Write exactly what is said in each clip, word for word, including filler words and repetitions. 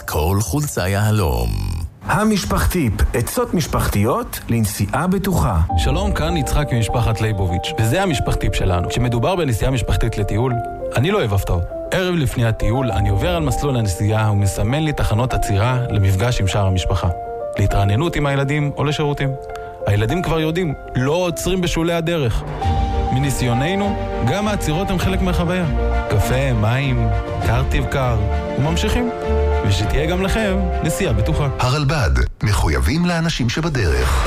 כל חולצה יהלום. המשפחתיפ, עצות משפחתיות לנסיעה בטוחה. שלום, כאן יצחק ממשפחת ליבוביץ', וזה המשפחתיפ שלנו. כשמדובר בנסיעה משפחתית לטיול, אני לא אוהב הפתעות. ערב לפני הטיול אני עובר על מסלול הנסיעה ומסמן לי תחנות עצירה למפגש עם שאר המשפחה. להתרעננות עם הילדים או לשירותים. הילדים כבר יודעים, לא עוצרים בשולי הדרך. מניסיוננו, גם העצירות הם חלק מהחוויה. קפה, מים, קר תבקר, וממשיכים. ושתהיה גם לכם נסיעה בטוחה. הרלב"ד, מחויבים לאנשים שבדרך.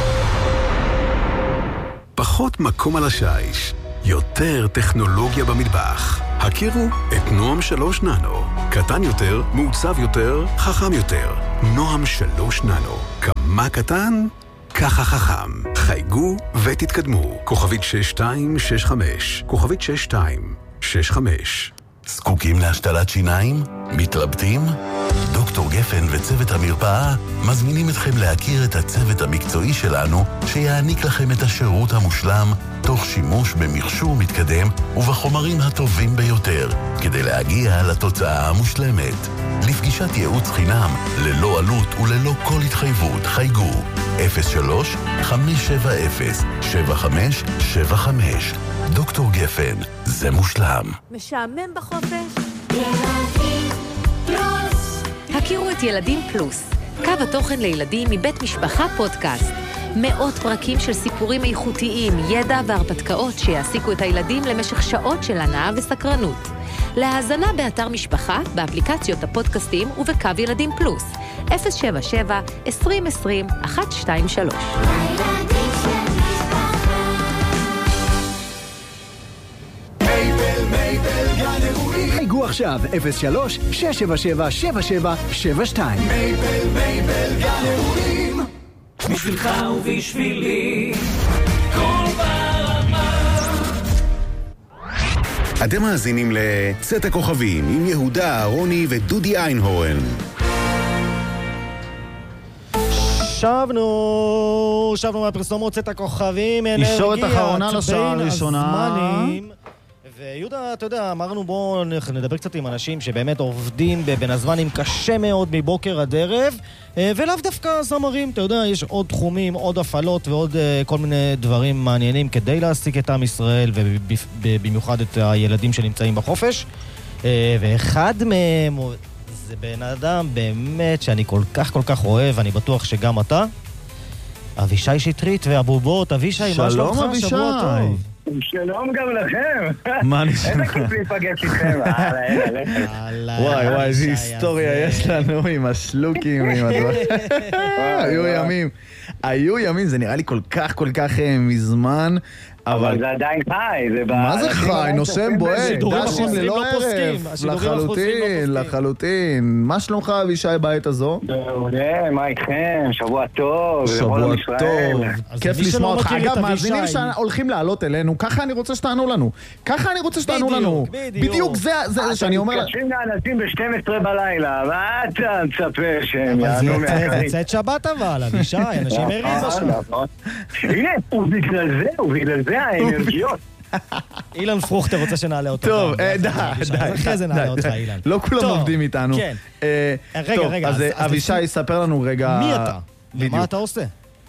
פחות מקום על השיש, יותר טכנולוגיה במטבח. הכירו את נועם שלוש ננו. קטן יותר, מעוצב יותר, חכם יותר. נועם שלוש ננו. כמה קטן? ככה חכם. חייגו ותתקדמו. כוכבית שש שתיים שש חמש. כוכבית שש שתיים שש חמש. זקוקים להשתלת שיניים? מתלבטים? דוקטור גפן וצוות המרפאה מזמינים אתכם להכיר את הצוות המקצועי שלנו שיעניק לכם את השירות המושלם תוך שימוש במכשור מתקדם ובחומרים הטובים ביותר כדי להגיע לתוצאה המושלמת. לפגישת ייעוץ חינם ללא עלות וללא כל התחייבות חייגו אפס שלוש חמש שבע אפס שבע חמש שבע חמש. דוקטור גפן, זה מושלם. משעמם בחופש? ילדים פלוס. הכירו את ילדים פלוס, קו התוכן לילדים מבית משפחה פודקאסט. מאות פרקים של סיפורים איכותיים, ידע והרפתקאות שיעסיקו את הילדים למשך שעות של הנאה וסקרנות. להאזנה באתר משפחה, באפליקציות הפודקאסטים ובקו ילדים פלוס. אפס שבע שבע עשרים עשרים אחת שתיים שלוש. חייגו עכשיו אפס שלוש שש שבע שבע שבע שבע שבע שתיים. מייבל מייבל גן אירועים בשבילך ובשבילי כל ברמה. אתם מאזינים לצאת הכוכבים עם יהודה אהרוני ודודי איינהורן. שבנו, שבנו מהפרסומות צאת הכוכבים, ישורת אחרונה לשעה הראשונה. ויהודה, אתה יודע, אמרנו בואו נדבר קצת עם אנשים שבאמת עובדים בין הזמנים קשה מאוד מבוקר עד ערב, ולאו דווקא זמרים, אתה יודע, יש עוד תחומים, עוד הפעלות ועוד כל מיני דברים מעניינים כדי להעסיק את עם ישראל, ובמיוחד את הילדים שנמצאים בחופש. ואחד מהם זה בן אדם באמת שאני כל כך כל כך אוהב, אני בטוח שגם אתה. אבישי שטרית והבובות. אבישי, מה שלומך? שלום אבישי. שבוע טוב. שלום גם לכם. מה נשמע? איזה כיף להיפגש איתכם. וואי וואי, איזו היסטוריה יש לנו עם השלוקים, עם הדבר. היו ימים. היו ימים, זה נראה לי כל כך כל כך מזמן. אבל זה עדיין חי. מה זה חי? נושם בועט, דשים ללא ערב. לחלוטין, לחלוטין. מה שלומך אבישי בעת הזו? מה איתכם? שבוע טוב. שבוע טוב. כיף לשמוע אותך. אגב, מאזינים שהולכים לעלות אלינו, ככה אני רוצה שתענו לנו. ככה אני רוצה שתענו לנו. בדיוק זה שאני אומר... אתם מתקשרים לאנשים ב-שתים עשרה בלילה, מה אתה מצפה שהם יענו מהחיים? זה צאת שבת אבל, אבישי, אנשים ערים בשלב. הנה, ובגלל זה, ובגלל זה האנרגיות. אילן פרוכטר רוצה שנעלה אותו. טוב, די, די. אחרי זה נעלה אותך, אילן. לא כולם עובדים איתנו. כן. רגע, רגע. אז אבישי, ספר לנו רגע... מי אתה? ומה אתה עושה?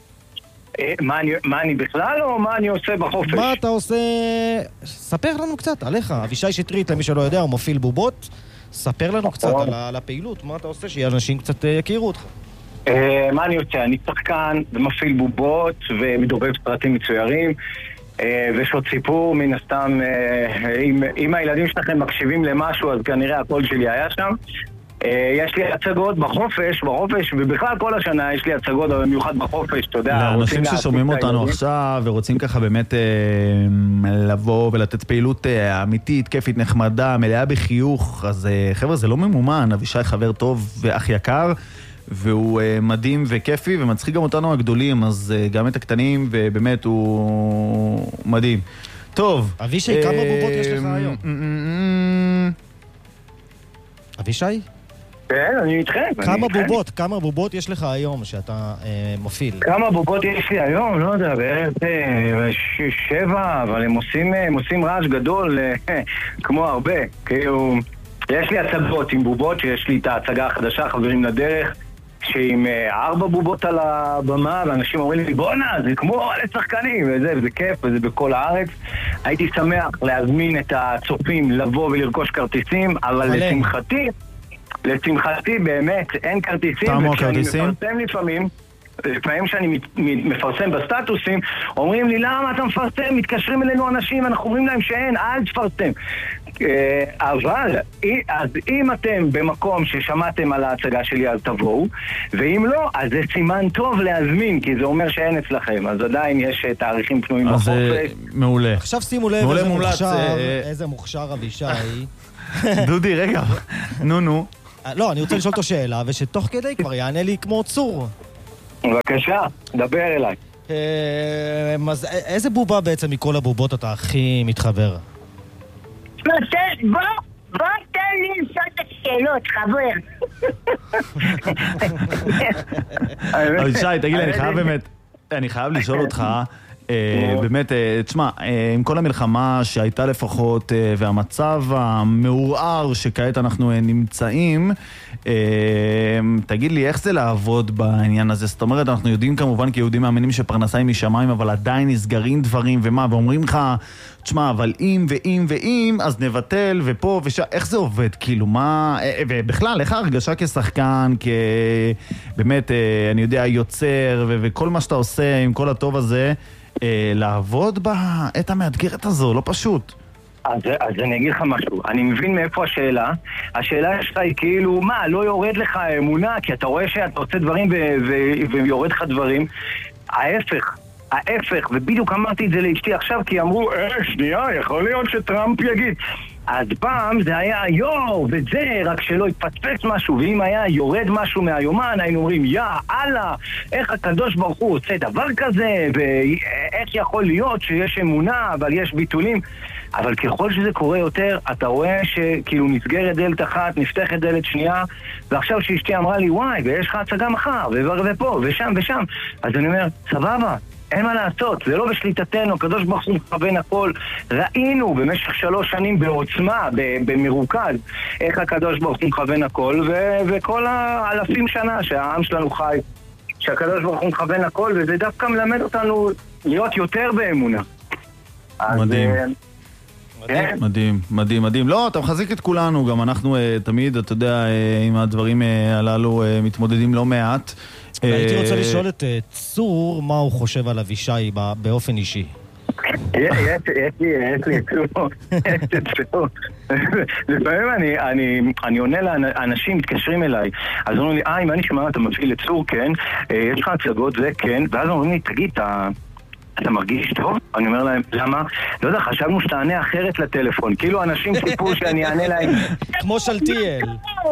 מה אני בכלל או מה אני עושה בחופש? מה אתה עושה? ספר לנו קצת עליך. אבישי שטרית, למי שלא יודע, הוא מפעיל בובות. ספר לנו קצת על הפעילות, מה אתה עושה, שאנשים קצת יכירו אותך. מה אני עושה? אני שחקן ומפעיל בובות ומדובב סרטים מצוירים, ויש עוד סיפור מן הסתם, אם הילדים שלכם מקשיבים למשהו אז כנראה הקול שלי היה שם. יש לי הצגות בחופש, בחופש, ובכלל כל השנה יש לי הצגות, במיוחד בחופש, אתה יודע. לאנשים ששומעים אותנו עכשיו ורוצים ככה באמת לבוא ולתת פעילות אמיתית, כיפית, נחמדה, מלאה בחיוך, אז חבר'ה, זה לא ממומן. אבישי חבר טוב ואח יקר, והוא מדהים וכיפי ומצחיק גם אותנו הגדולים, אז גם את הקטנים, ובאמת הוא מדהים. טוב. אבישי, כמה בובות יש לך היום? אבישי? כן, אני איתכם. כמה בובות, כמה בובות יש לך היום שאתה מפעיל? כמה בובות יש לי היום? לא יודע, בערך שבע, אבל הם עושים רעש גדול כמו הרבה. כאילו, יש לי הצגות עם בובות, שיש לי את ההצגה החדשה, חברים לדרך, שעם ארבע בובות על הבמה, ואנשים אומרים לי, בונה, זה כמו על שחקנים, וזה, וזה כיף, וזה בכל הארץ. הייתי שמח להזמין את הצופים לבוא ולרכוש כרטיסים, אבל לשמחתי, לשמחתי באמת אין כרטיסים, וכשאני מפרסם לפעמים, לפעמים שאני מפרסם בסטטוסים, אומרים לי, למה אתה מפרסם? מתקשרים אלינו אנשים, אנחנו אומרים להם שאין, אל תפרסם. אבל, אז אם אתם במקום ששמעתם על ההצגה שלי, אז תבואו, ואם לא, אז זה סימן טוב להזמין, כי זה אומר שאין אצלכם, אז עדיין יש תאריכים פנויים בחופש. אז מעולה. עכשיו שימו לב איזה מוכשר, איזה מוכשר אבישי. דודי, רגע, נו נו. לא, אני רוצה לשאול אותו שאלה, ושתוך כדי כבר יענה לי כמו צור. בבקשה, דבר אליי. איזה בובה בעצם מכל הבובות אתה הכי מתחבר? בוא, בוא תן לי לשאול את השאלות, חבר. אבישי, תגיד לי, אני חייב באמת, אני חייב לשאול אותך, באמת, תשמע, עם כל המלחמה שהייתה לפחות, והמצב המעורער שכעת אנחנו נמצאים, תגיד לי, איך זה לעבוד בעניין הזה? זאת אומרת, אנחנו יודעים כמובן כיהודים מאמינים שפרנסה היא משמיים, אבל עדיין נסגרים דברים, ומה, ואומרים לך, תשמע, אבל אם ואם ואם, אז נבטל, ופה ושם, איך זה עובד? כאילו, מה, ובכלל, איך ההרגשה כשחקן, כבאמת, אני יודע, יוצר, וכל מה שאתה עושה עם כל הטוב הזה, לעבוד בעת המאתגרת הזו, לא פשוט. אז, אז אני אגיד לך משהו, אני מבין מאיפה השאלה. השאלה שלך היא כאילו, מה, לא יורד לך אמונה, כי אתה רואה שאתה עושה דברים ו- ו- ויורד לך דברים. ההפך, ההפך, ובדיוק אמרתי את זה לאשתי עכשיו, כי אמרו, אה, שנייה, יכול להיות שטראמפ יגיד. אז פעם זה היה יו, וזה, רק שלא יתפספס משהו, ואם היה יורד משהו מהיומן, היינו אומרים, יא, אללה, איך הקדוש ברוך הוא עושה דבר כזה, ואיך יכול להיות שיש אמונה, אבל יש ביטולים. אבל ככל שזה קורה יותר, אתה רואה שכאילו נסגרת דלת אחת, נפתחת דלת שנייה, ועכשיו שאשתי אמרה לי, וואי, ויש לך הצגה מחר, ופה, ושם, ושם. אז אני אומר, סבבה, אין מה לעשות, זה לא בשליטתנו, הקדוש ברוך הוא מכוון הכל. ראינו במשך שלוש שנים בעוצמה, במרוכז, איך הקדוש ברוך הוא מכוון הכל, ו- וכל האלפים שנה שהעם שלנו חי, שהקדוש ברוך הוא מכוון הכל, וזה דווקא מלמד אותנו להיות יותר באמונה. מדהים. אז, מדהים, מדהים, מדהים, מדהים. לא, אתה מחזיק את כולנו, גם אנחנו תמיד, אתה יודע, עם הדברים הללו מתמודדים לא מעט. והייתי רוצה לשאול את צור מה הוא חושב על אבישי באופן אישי. יש לי, יש לי צור, יש לי צור. לפעמים אני עונה לאנשים, מתקשרים אליי, אז אומרים לי, אה, אם אני שמע, אתה מפעיל את צור, כן, יש לך הצגות, זה כן, ואז אומרים לי, תגיד, אתה... אתה מרגיש טוב? אני אומר להם, למה? לא יודע, חשבנו שתענה אחרת לטלפון. כאילו אנשים ציפו שאני אענה להם. כמו שלטיאל.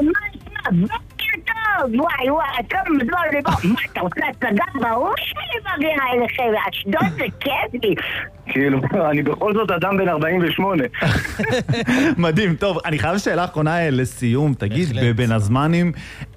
בוקר טוב, וואי וואי, אתה מדבר לבוא. מה, אתה רוצה הצגה ברור שאני מגיע אליכם? אשדוד זה כיף לי. כאילו, אני בכל זאת אדם בן ארבעים ושמונה. מדהים, טוב, אני חייב שאלה אחרונה לסיום. תגיד, בבין הזמנים,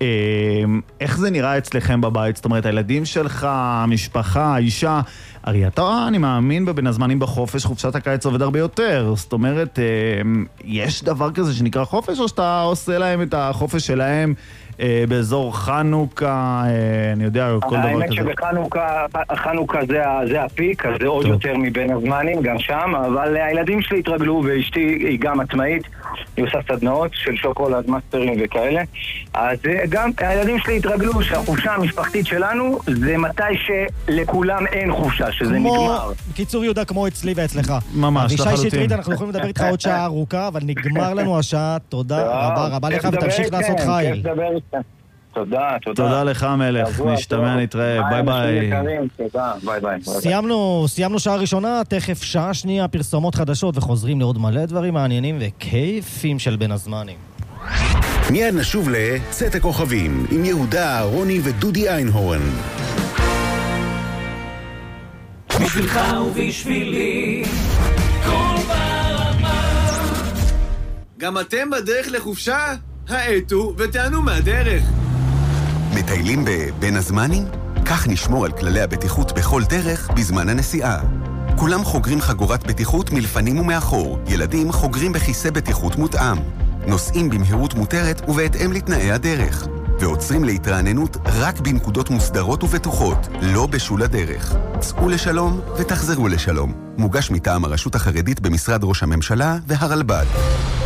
איך זה נראה אצלכם בבית? זאת אומרת, הילדים שלך, המשפחה, האישה, הרי אתה, אני מאמין, בבין הזמנים בחופש, חופשת הקיץ עובד הרבה יותר. זאת אומרת, יש דבר כזה שנקרא חופש, או שאתה עושה להם את החופש שלהם באזור חנוכה, אני יודע, כל דבר כזה? האמת שבחנוכה, חנוכה זה הפיק, אז זה עוד יותר מבין הזמנים, גם שם, אבל הילדים שלי התרגלו, ואשתי היא גם עצמאית, היא עושה סדנאות של שוקולד, מאסטרים וכאלה, אז גם הילדים שלי התרגלו שהחופשה המשפחתית שלנו זה מתי שלכולם אין חופשה, שזה נגמר. בקיצור יהודה, כמו אצלי ואצלך. ממש, לחלוטין. אבישי שטרית, אנחנו יכולים לדבר איתך עוד שעה ארוכה, אבל נגמר לנו השעה. תודה רבה רבה לך, ותמשיך לעשות חיל. תודה, תודה. תודה לך מלך, נשתמע, נתראה, ביי ביי. תודה, ביי ביי. סיימנו, סיימנו שעה ראשונה, תכף שעה שנייה, פרסומות חדשות, וחוזרים לעוד מלא דברים מעניינים וכיפים של בין הזמנים. מיד נשוב לצאת הכוכבים, עם יהודה, רוני ודודי איינהורן. בשבילך ובשבילי, כל ברמה. גם אתם בדרך לחופשה? האטו ותענו מהדרך. מטיילים בבין הזמנים? כך נשמור על כללי הבטיחות בכל דרך בזמן הנסיעה. כולם חוגרים חגורת בטיחות מלפנים ומאחור. ילדים חוגרים בכיסא בטיחות מותאם. נוסעים במהירות מותרת ובהתאם לתנאי הדרך. ועוצרים להתרעננות רק בנקודות מוסדרות ובטוחות, לא בשול הדרך. צאו לשלום ותחזרו לשלום. מוגש מטעם הרשות החרדית במשרד ראש הממשלה והרלב"ד.